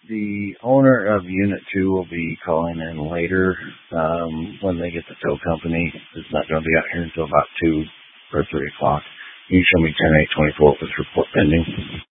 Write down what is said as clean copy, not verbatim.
The owner of Unit 2 will be calling in later when they get the tow company. It's not going to be out here until about 2 or 3 o'clock. You can show me 10-8-24 with report pending.